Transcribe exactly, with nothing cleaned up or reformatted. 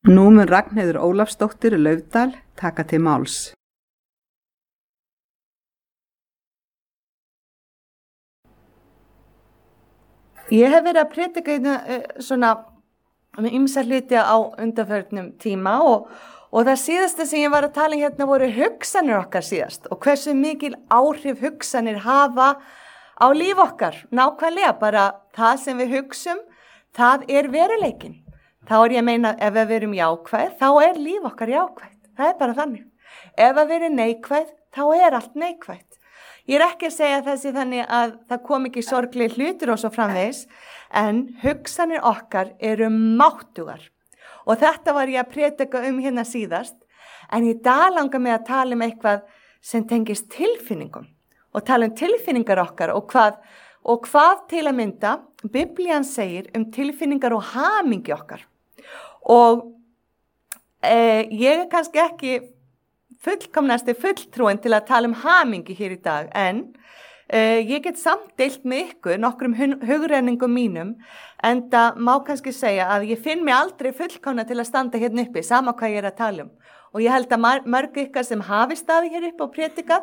Nú mun Ragnheiður Ólafsdóttir Laufdal taka til máls. Ég hef verið að predika hérna uh, svona með ýmsa hluti á undanförnum tíma og, og það síðasta sem ég var að tala um hérna voru hugsanir okkar síðast og hversu mikil áhrif hugsanir hafa á líf okkar. Nákvæmlega bara það sem við hugsum, það er veruleikinn. Þá er ég að meina ef við erum jákvæð, þá er líf okkar jákvæð. Það er bara þannig. Ef við erum neikvæð, þá er allt neikvætt. Ég er ekki að segja þessi þannig að það kom ekki sorgleg hlutur og svo framvegis, en hugsanir okkar eru máttugar. Og þetta var ég að predika um hérna síðast, en í dag langar mig að tala um eitthvað sem tengist tilfinningum og tala um tilfinningar okkar og hvað, og hvað til að mynda Biblían segir um tilfinningar og hamingju okkar. Og eh, ég er kannski ekki fullkomnasti fulltrúin til að tala um hamingju hér í dag, en eh, ég get samt deilt með ykkur nokkrum hugrenningum mínum, en það má kannski segja að ég finn mig aldrei fullkomna til að standa hérna uppi, sama hvað ég er að tala um. Og ég held að mörg ykkar sem hafi staði hér uppi og predikað,